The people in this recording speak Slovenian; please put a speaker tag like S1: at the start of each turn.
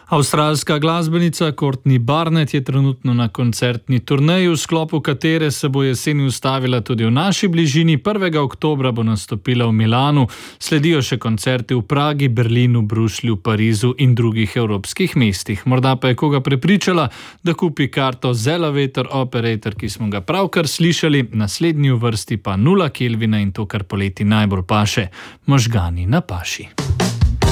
S1: Avstralska glasbenica Courtney Barnett je trenutno na koncertni turneji, v sklopu katere se bo jeseni ustavila tudi v naši bližini. 1. oktobra bo nastopila v Milanu, sledijo še koncerti v Pragi, Berlinu, Bruslju, Parizu in drugih evropskih mestih. Morda pa je koga prepričala, da kupi karto za Elevator Operator, ki smo ga pravkar slišali, naslednji v vrsti pa 0 Kelvina in to, kar poleti najbolj paše, možgani na paši.